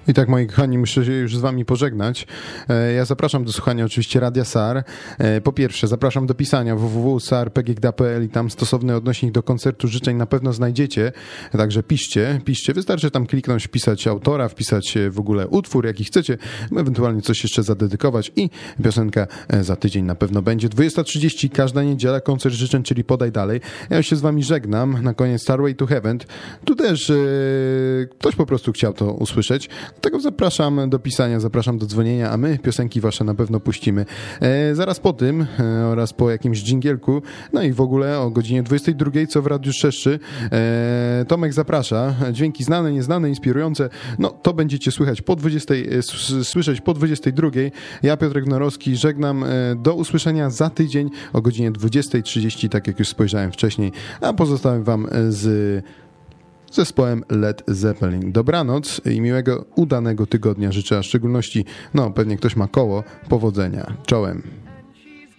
I tak, moi kochani, muszę się już z wami pożegnać. Ja zapraszam do słuchania oczywiście Radia SAR. Po pierwsze, zapraszam do pisania www.sar.pgda.pl i tam stosowny odnośnik do koncertu życzeń na pewno znajdziecie. Także piszcie. Wystarczy tam kliknąć, wpisać autora, wpisać w ogóle utwór, jaki chcecie, ewentualnie coś jeszcze zadedykować i piosenka za tydzień na pewno będzie. 20:30, każda niedziela, koncert życzeń, czyli podaj dalej. Ja już się z wami żegnam. Na koniec Starway to Heaven. Tu też ktoś po prostu chciał to usłyszeć. Dlatego zapraszam do pisania, zapraszam do dzwonienia, a my piosenki wasze na pewno puścimy. Zaraz po tym oraz po jakimś dżingielku, no i w ogóle o godzinie 22, co w Radiu Trzeszczy, Tomek zaprasza. Dźwięki znane, nieznane, inspirujące. No to będziecie słyszeć po 22. Ja, Piotrek Norowski, żegnam. Do usłyszenia za tydzień o godzinie 20:30, tak jak już spojrzałem wcześniej, a pozostawiam wam z zespołem Led Zeppelin. Dobranoc i miłego, udanego tygodnia życzę, a w szczególności, pewnie ktoś ma koło, powodzenia. Czołem.